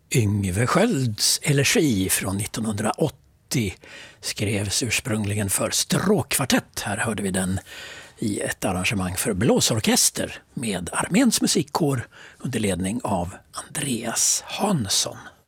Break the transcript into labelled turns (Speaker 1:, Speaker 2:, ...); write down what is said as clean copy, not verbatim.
Speaker 1: Yngve Skölds elegi från 1980 skrevs ursprungligen för stråkkvartett. Här hörde vi den i ett arrangemang för blåsorkester med Arméns musikkår under ledning av Andreas Hansson.